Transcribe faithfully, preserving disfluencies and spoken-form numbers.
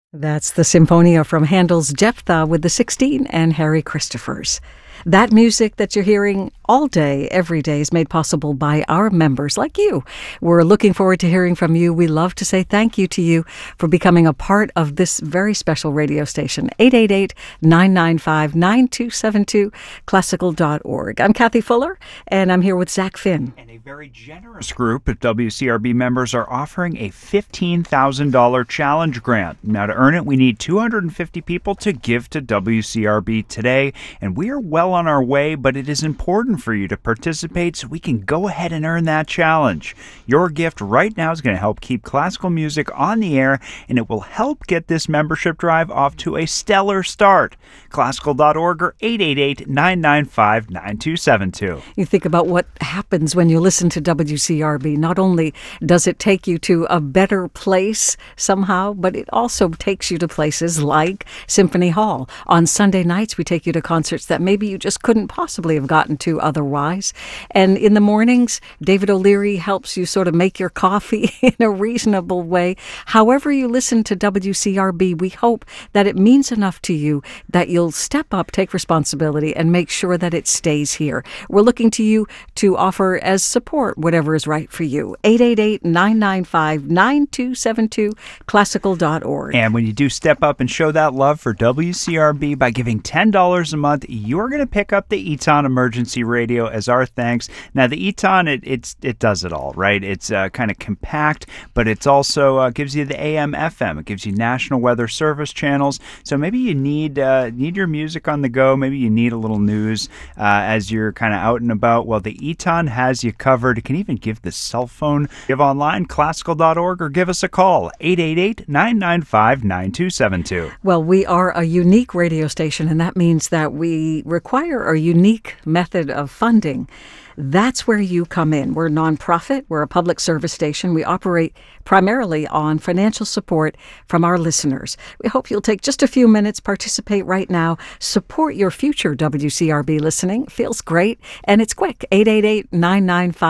That's the Symphonia from Handel's Jephthah with the sixteen and Harry Christophers. That music that you're hearing all day, every day, is made possible by our members like you. We're looking forward to hearing from you. We love to say thank you to you for becoming a part of this very special radio station. eight eight eight, nine nine five, nine two seven two, classical dot org. I'm Kathy Fuller, and I'm here with Zach Finn. And a very generous group of W C R B members are offering a fifteen thousand dollars challenge grant. Now, to earn it, we need two hundred fifty people to give to W C R B today, and we are well on our way, but it is important for you to participate so we can go ahead and earn that challenge. Your gift right now is going to help keep classical music on the air, and it will help get this membership drive off to a stellar start. classical dot org or eight eight eight, nine nine five, nine two seven two. You think about what happens when you listen to W C R B. Not only does it take you to a better place somehow, but it also takes you to places like Symphony Hall. On Sunday nights, we take you to concerts that maybe you just couldn't possibly have gotten to otherwise. And in the mornings, David O'Leary helps you sort of make your coffee in a reasonable way. However you listen to W C R B, we hope that it means enough to you that you'll step up, take responsibility, and make sure that it stays here. We're looking to you to offer as support whatever is right for you. eight eight eight, nine nine five, nine two seven two, classical dot org. And when you do step up and show that love for W C R B by giving ten dollars a month, you're going to pick up the Eton Emergency Radio as our thanks. Now, the Eton, it it's it does it all, right? It's uh, kind of compact, but it's also uh, gives you the A M F M. It gives you National Weather Service channels. So maybe you need uh, need your music on the go. Maybe you need a little news uh, as you're kind of out and about. Well, the Eton has you covered. It can even give the cell phone. Give online, classical dot org, or give us a call, eight eight eight, nine nine five, nine two seven two. Well, we are a unique radio station, and that means that we require a unique method of funding. That's where you come in. We're a nonprofit. We're a public service station. We operate primarily on financial support from our listeners. We hope you'll take just a few minutes, participate right now, support your future W C R B listening. It feels great, and it's quick. eight eight eight, nine nine five